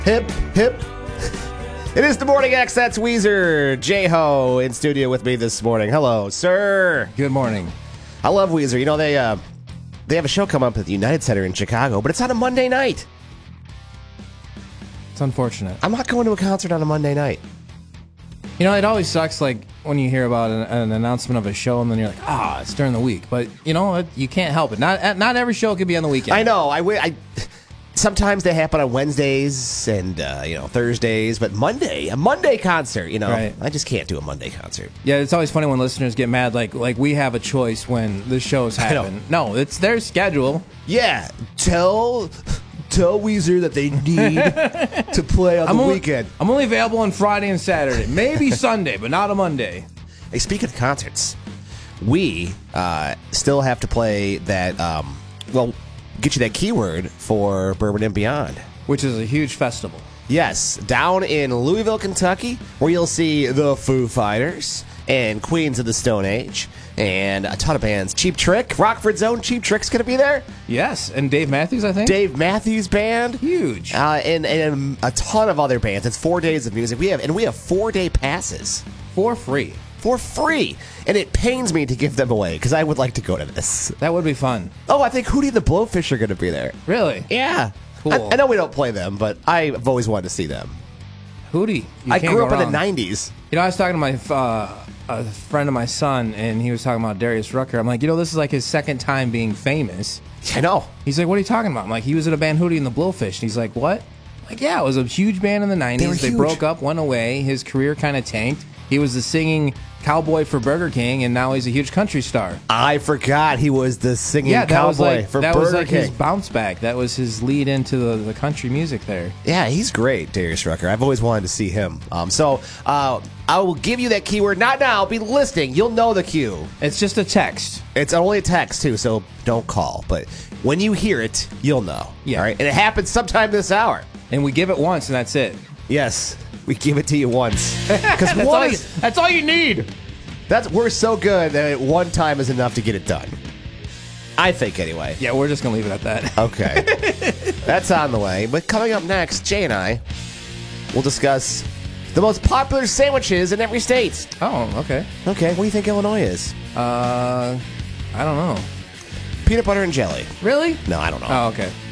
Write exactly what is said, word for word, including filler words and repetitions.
Hip, hip. It is the Morning X. That's Weezer. J-Ho in studio with me this morning. Hello, sir. Good morning. I love Weezer. You know, they uh, they have a show come up at the United Center in Chicago, but it's on a Monday night. It's unfortunate. I'm not going to a concert on a Monday night. You know, it always sucks, like, when you hear about an, an announcement of a show and then you're like, ah, it's during the week. But, you know, it, you can't help it. Not not every show can be on the weekend. I know. I, wi- I Sometimes they happen on Wednesdays and, uh, you know, Thursdays, but Monday, a Monday concert, you know. Right. I just can't do a Monday concert. Yeah, it's always funny when listeners get mad, like, like we have a choice when the shows happen. No, it's their schedule. Yeah. Tell... Tell Weezer that they need to play on I'm the only, weekend. I'm only available on Friday and Saturday. Maybe Sunday, but not a Monday. Hey, speaking of concerts, we uh, still have to play that, um, well, get you that keyword for Bourbon and Beyond. Which is a huge festival. Yes, down in Louisville, Kentucky, where you'll see the Foo Fighters and Queens of the Stone Age and a ton of bands. Cheap Trick, Rockford's own Cheap Trick's going to be there. Yes, and Dave Matthews, I think. Dave Matthews Band. Huge. Uh, and, and a ton of other bands. It's four days of music. We have, and we have four-day passes. For free. For free. And it pains me to give them away because I would like to go to this. That would be fun. Oh, I think Hootie the Blowfish are going to be there. Really? Yeah. Cool. I, I know we don't play them, but I've always wanted to see them. Hootie. You I can't grew go up in the wrong. nineties. You know, I was talking to my uh, a friend of my son, and he was talking about Darius Rucker. I'm like, you know, this is like his second time being famous. I know. He's like, what are you talking about? I'm like, he was in a band Hootie and the Blowfish. And he's like, what? I'm like, yeah, it was a huge band in the nineties. They They, were huge. broke up, went away. His career kind of tanked. He was the singing cowboy for Burger King, and now he's a huge country star. I forgot he was the singing Yeah, that cowboy was like for that Burger was like King. his bounce back. That was his lead into the, the country music there. Yeah, he's great, Darius Rucker. I've always wanted to see him. Um, so uh, I will give you that keyword. Not now. Be listening. You'll know the cue. It's just a text. It's only a text, too, so don't call. But when you hear it, you'll know. Yeah. All right? And it happens sometime this hour. And we give it once, and that's it. Yes. We give it to you once. Because That's, all you, that's all you need. That's we're so good that one time is enough to get it done. I think, anyway. Yeah, we're just going to leave it at that. Okay. That's on the way. But coming up next, Jay and I will discuss the most popular sandwiches in every state. Oh, okay. Okay, what do you think Illinois is? Uh, I don't know. Peanut butter and jelly. Really? No, I don't know. Oh, okay.